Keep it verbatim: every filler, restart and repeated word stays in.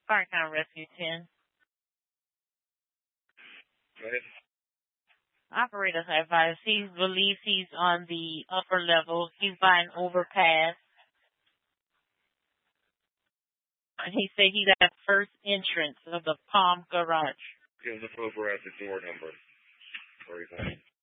Park Town Rescue ten. Go ahead. Operator advised he believes he's on the upper level. He's by an overpass. And he said he's at the first entrance of the Palm Garage. Give us over at the door number. Where he's at.